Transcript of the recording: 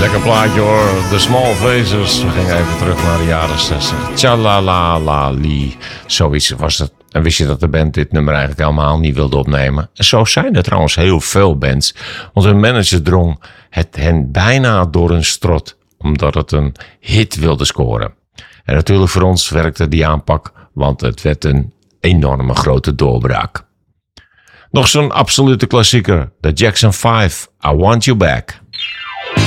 Lekker plaatje hoor. The Small Faces. We gingen even terug naar de jaren 60. Tjalalali. Zoiets was het. En wist je dat de band dit nummer eigenlijk helemaal niet wilde opnemen? En zo zijn er trouwens heel veel bands. Want hun manager drong het hen bijna door een strot. Omdat het een hit wilde scoren. En natuurlijk voor ons werkte die aanpak. Want het werd een enorme grote doorbraak. Nog zo'n absolute klassieker. The Jackson 5. I Want You Back.